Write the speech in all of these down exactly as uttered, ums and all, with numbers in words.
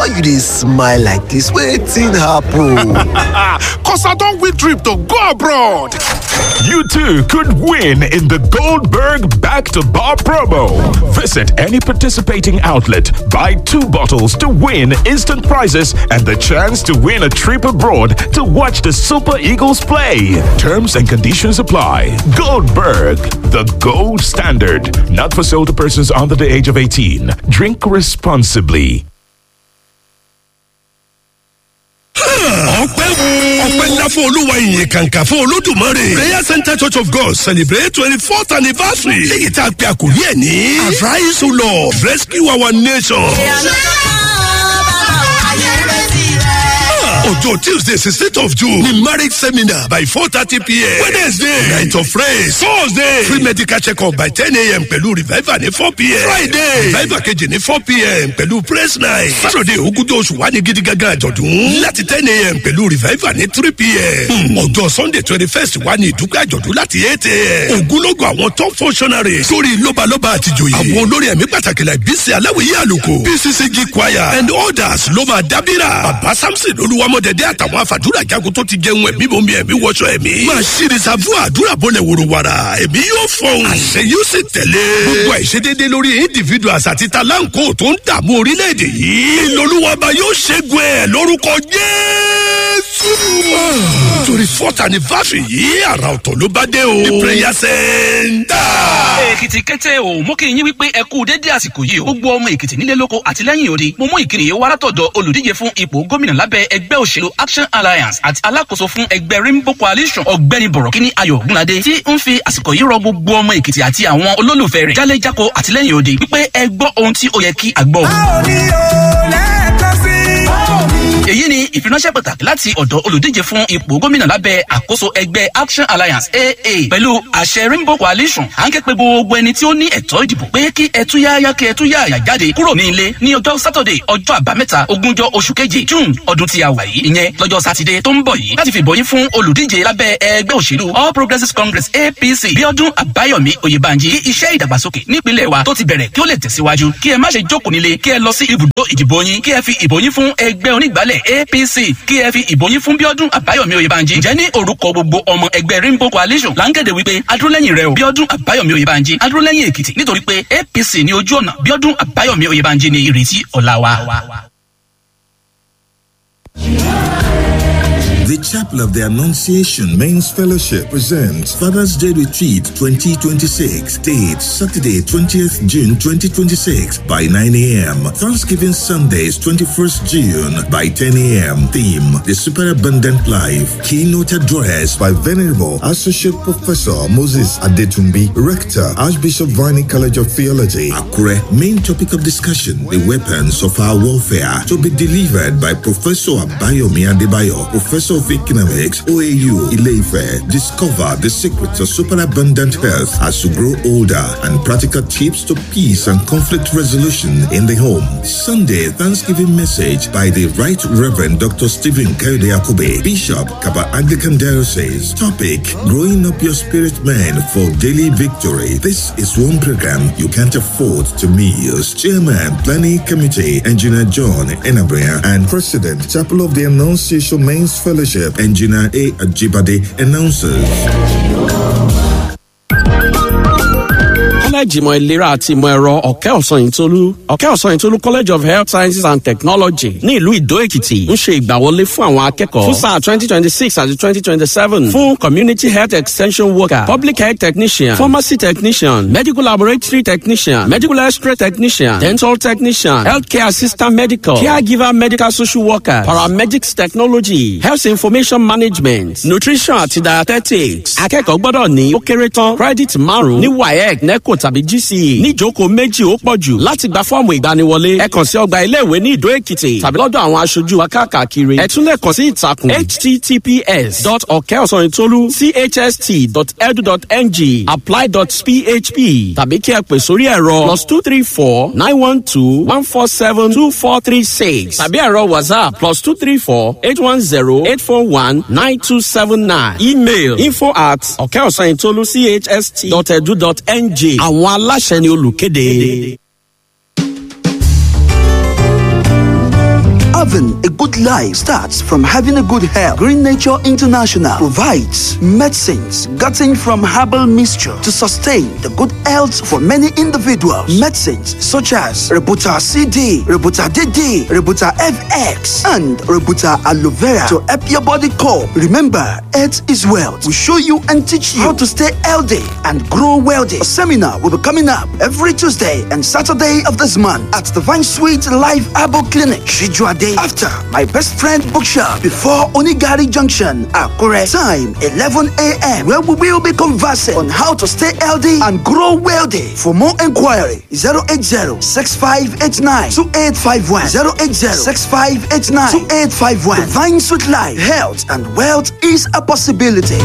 Why you dey smile like this? Wetin happen? Cause I don't win trip to go abroad. You too could win in the Goldberg Back to Bar promo. Visit any participating outlet, buy two bottles to win instant prizes and the chance to win a trip abroad to watch the Super Eagles play. Terms and conditions apply. Goldberg, the gold standard. Not for sale to persons under the age of eighteen. Drink responsibly. ọpẹ́ ọpẹ́ ńlá fún olúwa ìyìn kàǹkà fún olódùmarè prayer center church of god celebrate twenty-fourth anniversary léyìí tá a pè àkòrí ẹ̀ ní arise o lord rescue our nation. ọjọ́ tuesday sixteenth of june ni marriage seminar by four thirty p.m. wednesday night of praise thursday free medical check-up by ten a.m. pẹ̀lú revival ní four p.m. friday revival kejì ní four p.m. pẹ̀lú praise night saturday ogúnjọ́ oṣù wa ní gidi gangan àjọ̀dún láti ten a.m. pẹ̀lú revival ní three p.m. ọjọ́ sunday twenty-first wa ní ìdúgbò àjọ̀dún láti eight a.m. ogunlógo àwọn top functionaries sórí lọ́balọ́ba àtijọ́yè àwọn olórí ẹ̀mí pàtàkì la bísí aláwìyé àlùkò p c c g choir and others ló máa dábìrà bàbá samson olúwa mọ̀dẹ̀dẹ̀ àtàwọn àfàdúrà jagun tó ti jẹun ẹ̀mí bomi ẹ̀mí wọṣọ ẹ̀mí. máa ṣíri savu àdúrà bọ́lẹ̀ wòrowàrà ẹ̀mí yóò fọhùn. àṣẹ yóò sì tẹ̀lé. gbogbo àìṣedéédé lórí individuals àti talanko tó ń dààmú orílẹ̀-èdè yìí. ìlọlúwàbà yóò ṣẹ́gun ẹ̀ lórúkọ Jésù. torí fourth anniversary yìí àrà ọ̀tọ̀ ló bá dé o. the prayer center. èkìtì kété o mú kí n yín wípé ẹ kú dédé àsìkò yìí o. gbogbo ọmọ èkìtì nílé lóko àti lẹ́yìn odi mo mú ìkíni yìí wá látọ̀dọ̀ olùdíje fún ipò gómìnà lábẹ́ ẹgbẹ́ òṣèlú action alliance àti alákòóso fún ẹgbẹ́ rainbow coalition ọ̀gbẹ́ni bọ̀rọ̀kíní ayọ̀ ògúnládé tí ń fi àsìkò yìí rọ gbogbo ọmọ èkìtì àti àwọn olólùfẹ́ rẹ̀ jálẹ̀jákò àtìlẹ́yìn òde wípé ẹ gbọ́ ohun tí ó yẹ kí a gbọ́. èyí ni ìfiránṣẹ́ pàtàkì láti ọ̀dọ̀ olùdíje fún ipò gómìnà lábẹ́ àkóso ẹgbẹ́ action alliance aa pẹ̀lú àṣẹ rainbow coalition à ń ké pe gbogbo ẹni tí ó ní ẹ̀tọ́ ìdìbò pé kí ẹtú yáyá kí ẹtú yáyà jáde kúrò ní ilé ní ọjọ́ saturday ọjọ́ àbámẹ́ta ogúnjọ́ oṣù keje june ọdún tí a wà yìí ìyẹn lọ́jọ́ sátidé tó ń bọ̀ yìí láti fi ìbòyín fún olùdíje lábẹ́ ẹgbẹ́ òṣèlú all progressives congress apc bíọ́dún àbáyọ̀mí oyèbánjí kí iṣẹ́ ìdàgbàsókè nípínlẹ̀ wa tó ti bẹ̀rẹ̀ kí ó lè tẹ̀síwájú kí ẹ má ṣe jókòó nílé kí ẹ lọ sí ibùdó ìdìbò yín kí ẹ fi ìbòyín fún ẹgbẹ́ onígbàálẹ̀ apc kí ẹ fi ìbòyín fún bíọ́dún àbáyọ̀mí oyèbánjí jẹ́ ní orúkọ gbogbo ọmọ ẹgbẹ́ rainbow coalition là ń kéde wípé adúrólẹ́yìn rẹ o bíọ́dún àbáyọ̀mí oyèbánjí adúrólẹ́yìn èkìtì nítorí pé apc ní ojú ọ̀nà bíọ́dún àbáyọ̀mí oyèbánjí ní ìrètí ọ̀la wa. The Chapel of the Annunciation Men's Fellowship presents Father's Day Retreat twenty twenty-six. Date Saturday, twentieth June twenty twenty-six by nine a.m. Thanksgiving Sundays, twenty-first June by ten a.m. Theme: The Superabundant Life. Keynote address by Venerable Associate Professor Moses Adetumbi, Rector, Archbishop Vianney College of Theology, Akure. Main topic of discussion: the weapons of our warfare. To be delivered by Professor Abayomi Adebayo, Professor of Economics, O A U, Ile-Ife. Discover the secrets of superabundant health as you grow older and practical tips to peace and conflict resolution in the home. Sunday Thanksgiving message by the Right Reverend Doctor Stephen Kayode Akube, Bishop, Kaba Anglican Diocese. Topic: Growing up your spirit man for daily victory. This is one program you can't afford to miss. Chairman, Planning Committee, Engineer John Enabria, and President, Chapel of the Annunciation Men's Fellowship, Engineer A. Ajibade, announces. College ìmọ̀ ìlera àti ìmọ̀ ẹ̀rọ ọ̀kẹ́ ọ̀sanyìntolú ọ̀kẹ́ ọ̀sanyìntolú College of Health Sciences and Technology ní ìlú Ìdó Èkìtì ń ṣe ìgbàwọlé fún àwọn akẹ́kọ̀ọ́ fún sáà twenty twenty six àti twenty twenty seven fún Community Health Extension Worker, Public Health Technician, Pharmacy Technician, Medical Laboratory Technician, Medical X-ray Technician, Dental Technician, Healthcare Assistant Medical, Caregiver Medical Social Worker, Paramedics Technology, Health Information Management, Nutrition àti Dietetics. Akẹ́kọ̀ọ́ gbọ́dọ̀ ní ó kéré tán credit márùn-ún ní W A E C, NECO tàbí G C E níjókòó méjì ó pọ̀ jù láti gba fọ́ọ̀mù ìgbaniwọlé. Ẹ kàn sí ọgbà iléèwé ní Ìdó Èkìtì tàbí lọ́dọ̀ àwọn aṣojú wa káàkiri. Ẹ tún lè kàn sí ìtàkùn h t t p s dot ọ̀kẹ́ ọ̀sanyìntolú c h s t dot e d u dot n g apply dot p h p tàbí kí ẹ pè sórí ẹ̀rọ plus two three four nine one two one four seven two four three six tàbí ẹ̀rọ WhatsApp plus two three four eight one zero eight four one nine two seven nine. Email info at ọ̀kẹ́ ọ̀sanyìntolú c h s t dot e d u dot n g. Àwọn aláṣẹ ni olùkéde. Having a good life starts from having a good health. Green Nature International provides medicines gotten from herbal mixture to sustain the good health for many individuals. Medicines such as Rebuta C D, Rebuta D D, Rebuta F X, and Rebuta Aloe Vera to help your body cope. Remember, health is wealth. We show you and teach you how to stay healthy and grow wealthy. A seminar will be coming up every Tuesday and Saturday of this month at the Vine Sweet Life Herbal Clinic, Shijuade, after My Best Friend Bookshop, before Onigari Junction, Akure. Time eleven a.m. where we will be conversing on how to stay healthy and grow wealthy. For more inquiry, zero eight zero, six five eight nine, two eight five one, zero eight zero, six five eight nine, two eight five one. Divine Sweet Life, health and wealth is a possibility.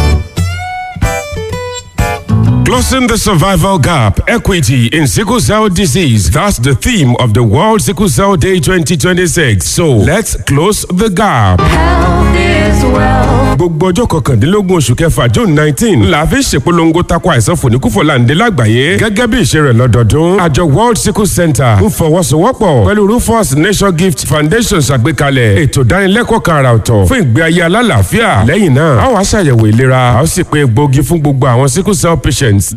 Closing the survival gap, equity in sickle cell disease. That's the theme of the World Sickle Cell Day twenty twenty-six. So let's close the gap. Health is wealth. Gbogbo ọjọ́ kọkàndínlógún oṣù kẹfà June nineteen la fi ṣèpolongo tako àìsàn fòníkúfọ̀láǹdé lágbàáyé gẹ́gẹ́ bí ìṣe rẹ̀ lọ́dọọdún. Àjọ World Sickle Center ń fọwọ́sowọ́pọ̀ pẹ̀lú Rufus Nation Gift Foundation ṣàgbékalẹ̀ ètò ìdánilẹ́kọ̀ọ́ kan àrà ọ̀tọ̀ fún ìgbé ayé alálàáfíà. Lẹ́yìn náà, a wá ṣàyẹ̀wò ìlera, a ó sì pín egbòogi fún gbogbo àwọn sickle cell patients.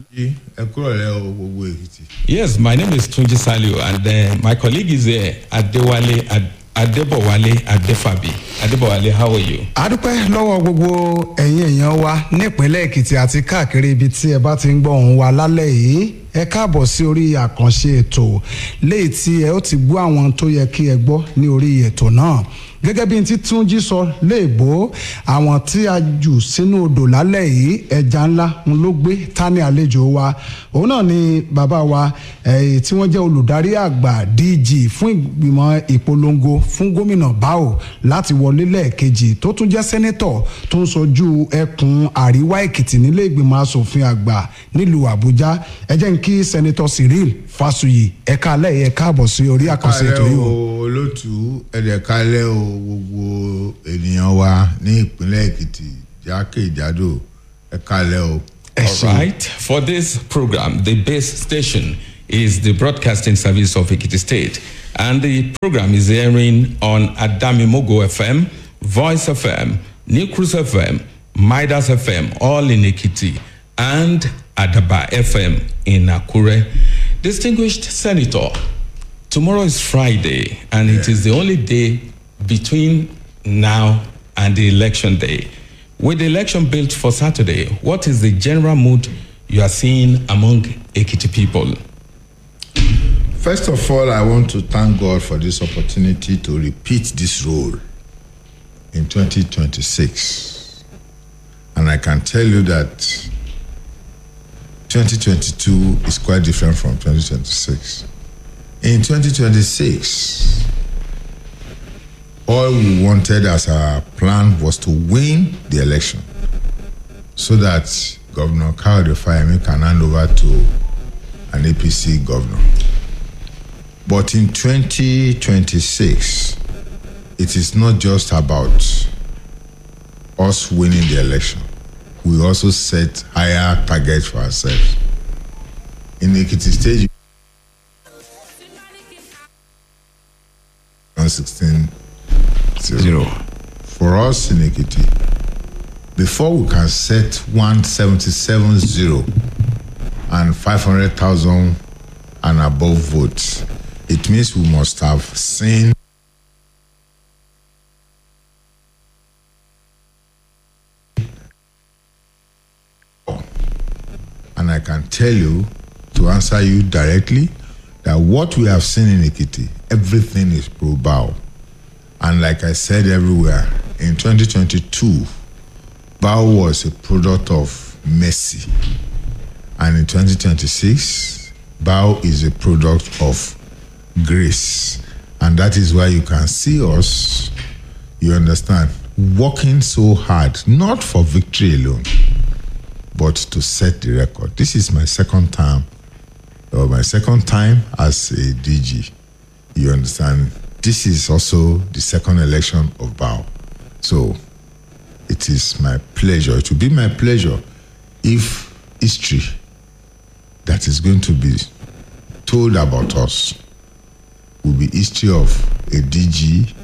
Yes, my name is Tunji Saliu, and uh, my colleague is here, Adewale Ad Adebowale Adefabi. Adebowale, how are you? Adúpẹ́ lọ́wọ́ gbogbo ẹ̀yin èèyàn wa nípínlẹ̀ Èkìtì àti káàkiri ibi tí ẹ bá ti ń gbọ́ ohùn wa lálẹ́ yìí. Ẹ káàbọ̀ sí orí àkànṣe ètò léyìí tí ẹ ó ti gbọ́ àwọn tó yẹ kí ẹ gbọ́ ní orí ètò náà. Gẹ́gẹ́ bí n ti Túnjí sọ léèbó, àwọn tí a jù sínú odò lálẹ́ yìí ẹja ńlá ń ló gbé ta ní àlejò wa. Òun náà ni bàbá wa eh, tí wọ́n jẹ́ olùdarí àgbà D G fún ìgbìmọ̀ ìpolongo fún gómìnà Báò láti wọlé lẹ́ẹ̀kejì, tó tún jẹ́ sẹ́nẹ́tọ̀ tó ń sojú ẹkùn àríwá Èkìtì nílé ìgbìmọ̀ asòfin àgbà nílùú Àbújá. Ẹ jẹ́ n kí sẹ́nẹ́tọ̀ Cyril Fásuyì ẹ káalẹ́ ẹ káàbọ̀ sí orí àkànṣe ètò yìí o. Olótùú ẹ̀dẹ̀ kálẹ̀ o gbogbo ènìyàn wa ní ìpínlẹ̀ Èkìtì jákèjádò ẹ kálẹ̀ o. All right. For this program, the base station is the Broadcasting Service of Ekiti State, and the program is airing on Adamimogo F M, Voice F M, New Cruise F M, Midas F M, all in Ekiti, and Adaba F M in Akure. Distinguished Senator, tomorrow is Friday, and yeah. It is the only day between now and the election day. With the election built for Saturday, what is the general mood you are seeing among Ekiti people? First of all, I want to thank God for this opportunity to repeat this role in twenty twenty-six. And I can tell you that twenty twenty-two is quite different from twenty twenty-six. In twenty twenty-six, all we wanted as our plan was to win the election so that Governor Kayode Fayemi can hand over to an A P C governor. But in twenty twenty-six, it is not just about us winning the election. We also set higher targets for ourselves. In Ekiti State, one sixteen zero. For us in Ekiti, before we can set one seventy-seven zero and five hundred thousand and above votes, it means we must have seen and I can tell you, to answer you directly, that what we have seen in Ekiti, everything is pro-Bao. And like I said everywhere, in twenty twenty-two, Bao was a product of mercy. And in twenty twenty-six, Bao is a product of grace. And that is why you can see us, you understand, working so hard, not for victory alone, but to set the record. This is my second time, or my second time as a D G. You understand? This is also the second election of Bao. So it is my pleasure, it will be my pleasure if history that is going to be told about us will be history of a D G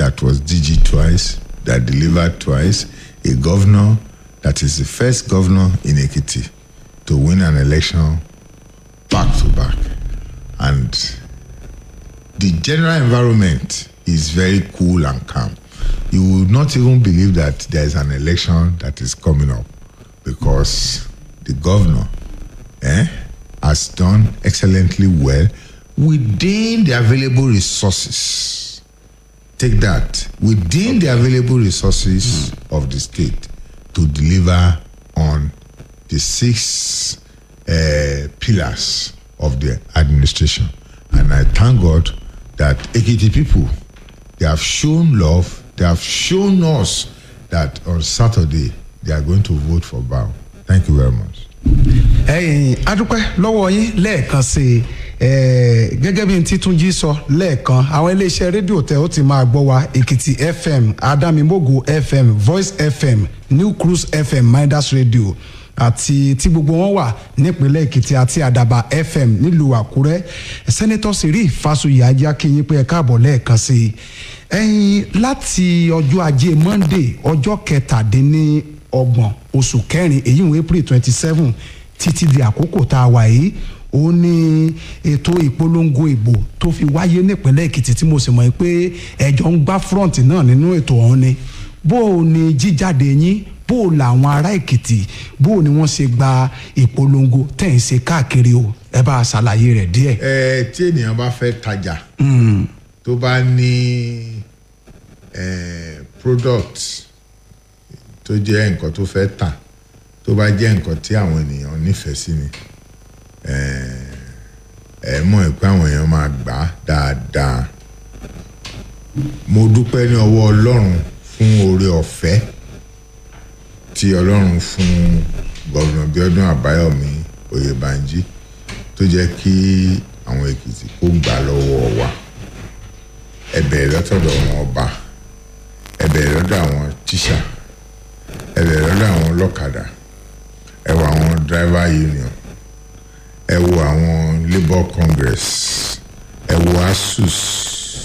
that was D G twice, that delivered twice, a governor that is the first governor in Ekiti to win an election back to back. And the general environment is very cool and calm. You will not even believe that there is an election that is coming up because the governor eh, has done excellently well within the available resources. Take that, within the available resources mm. of the state to deliver on the six uh, pillars of the administration. And I thank God that Ekiti people, they have shown love, they have shown us that on Saturday they are going to vote for Bao. Thank you very much. ẹ̀yin adúpẹ́ lọ́wọ́ yín lẹ́ẹ̀kan sí i gẹ́gẹ́ bí n ti tún jí sọ lẹ́ẹ̀kan àwọn iléeṣẹ́ rédíò tẹ́ ó ti máa gbọ́ wa Èkìtì F M Adamimogo F M Voice F M New Cruise F M Midas Radio àti tí gbogbo wọn wà nípínlẹ̀ Èkìtì àti Àdàbà F M nílùú Àkúrẹ́ sẹ́nẹ́tọ̀ Sìrí Fásuyì ajá kí yín pé ẹ káàbọ̀ lẹ́ẹ̀kan sí i ẹ̀yin láti ọjọ́ ajé Monday ọjọ́ kẹtàdínní ọgbọ̀n oṣù kẹrin èyí ń April twenty seven títí di àkókò tá a wà yìí ó ní ètò ìpolongo ìbò tó fi wáyé nípínlẹ̀ Èkìtì tí mo sì mọ̀ pé ẹjọ́ ń gbá front náà nínú ètò ọ̀hún ni bó o ní jíjáde yín bó o làwọn ará Èkìtì bó o ní wọ́n ṣe gba ìpolongo tẹ̀ ń ṣe káàkiri o ẹ bá a ṣàlàyé rẹ̀ díẹ̀. ẹ tí ènìyàn bá fẹ́ tajà tó bá ní product tó jẹ́ nǹkan tó fẹ́ tà tó bá jẹ́ nǹkan tí àwọn ènìyàn nífẹ̀ẹ́ sí ni ẹ mọ̀ pé àwọn èèyàn máa gbà á dáadáa. Mo dúpẹ́ ní ọwọ́ Ọlọ́run fún oore ọ̀fẹ́ tí Ọlọ́run fún Gọ́vùnà Bíọ́dún Àbáyọ̀mí Oyèbánjí tó jẹ́ kí àwọn Èkìtì kó gbà lọ́wọ́ wa. Ẹ bẹ̀rẹ̀ lọ́tọ̀dọ̀ àwọn ọba, ẹ bẹ̀rẹ̀ lọ́dọ̀ àwọn tíṣà, ẹ bẹ̀rẹ̀ lọ́dọ̀ àwọn ọlọ́kadà, ẹ wo àwọn driver union, ẹ wo àwọn labour congress, ẹ wo asus,